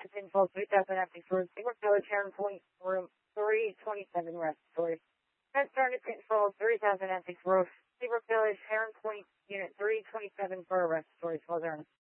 Pinfall 3000 Essex Road, Seabrook Village, Heron Point, room 327, respiratory. Head started Pinfall 3000 Essex Road, Seabrook Village, Heron Point, unit 327 for a respiratory. Well done.